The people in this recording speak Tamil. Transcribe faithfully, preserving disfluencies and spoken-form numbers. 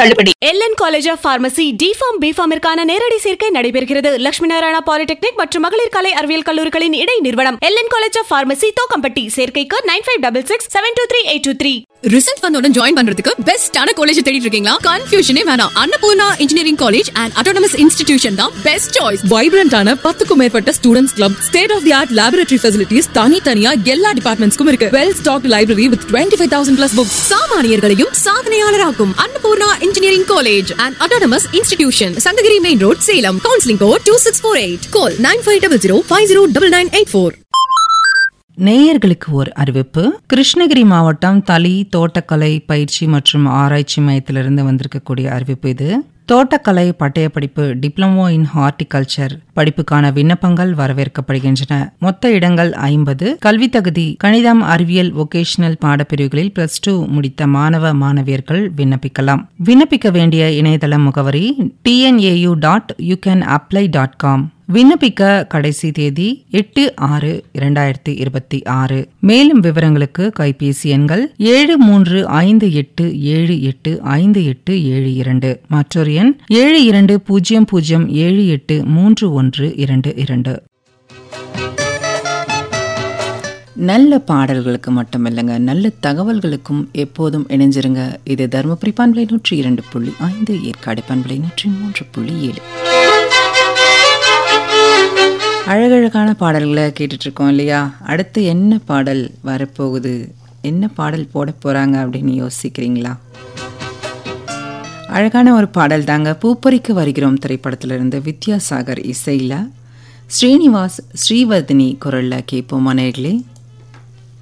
தள்ளுபடி. LN college of pharmacy deform பிஃபார்மிற்கான நேரடி சேர்க்கை நடைபெறுகிறது. லட்சுமி நாராயணா பாலிடெக்னிக் மற்றும் மகளிர் கலை அறிவியல் கல்லூரிகளின் இடை நிறுவனம் LN college of pharmacy Thokkampatti. சேர்க்கைக்கு nine five double six seven two three eight two three. Result வந்தோட join பண்றதுக்கு பெஸ்டான காலேஜ் தேடிட்டு இருக்கீங்களா? கன்ஃபியூஷனே வேணாம். Annapurna engineering college and autonomous institution தான் பெஸ்ட் சாய்ஸ். வைப்ரண்டான பத்துக்கும் மேற்பட்ட students club, state of the art laboratory facilities, தனித்தனியா எல்லா டிபார்ட்மெண்ட்ஸ்க்கும் இருக்கு. Well stocked library with twenty five thousand plus books. சாமானியர்களையும் சாதனையாளராக்கும் Annapurna engineering college and autonomous institution, Sankagiri main road, Salem. Counselling code two six four eight. Call nine five double zero five zero double nine eight four. நேயர்களுக்கு ஒரு அறிவிப்பு. கிருஷ்ணகிரி மாவட்டம் தளி தோட்டக்கலை பயிற்சி மற்றும் ஆராய்ச்சி மையத்திலிருந்து வந்திருக்கக்கூடிய அறிவிப்பு இது. தோட்டக்கலை பட்டய படிப்பு டிப்ளமோ இன் ஹார்டிகல்ச்சர் படிப்புக்கான விண்ணப்பங்கள் வரவேற்கப்படுகின்றன. மொத்த இடங்கள் ஐம்பது. கல்வி தகுதி கணிதம், அறிவியல், வொகேஷனல் பாடப்பிரிவுகளில் பிளஸ் டூ முடித்த மாணவ மாணவியர்கள் விண்ணப்பிக்கலாம். விண்ணப்பிக்க வேண்டிய இணையதள முகவரி TNAU dot U can apply dot com. விண்ணப்பிக்க கடைசி தேதி எட்டு ஆறு இரண்டாயிரத்தி இருபத்தி ஆறு. மேலும் விவரங்களுக்கு கைபேசி எண்கள் ஏழு மூன்று ஐந்து எட்டு ஏழு எட்டு ஐந்து எட்டு ஏழு இரண்டு, மற்றொரு எண் ஏழு இரண்டு பூஜ்ஜியம் பூஜ்ஜியம் ஏழு எட்டு மூன்று ஒன்று இரண்டு இரண்டு. நல்ல பாடல்களுக்கு மட்டுமில்லைங்க, நல்ல தகவல்களுக்கும் எப்போதும் இணைஞ்சிருங்க. இது தருமபுரி பண்பலை நூற்றி இரண்டு புள்ளி ஐந்து, ஏற்காடு பண்பலை நூற்றி மூன்று புள்ளி ஏழு. அழகழகான பாடல்களை கேட்டுட்டு இருக்கோம் இல்லையா? அடுத்து என்ன பாடல் வரப்போகுது, என்ன பாடல் போட போறாங்க அப்படின்னு யோசிக்கிறீங்களா? அழகான ஒரு பாடல் தாங்க. பூப்பறிக்க வருகிறோம் திரைப்படத்திலிருந்து வித்யாசாகர் இசையில ஸ்ரீனிவாஸ் ஸ்ரீவர்தினி குரல்ல கேட்போம் நேயர்களே.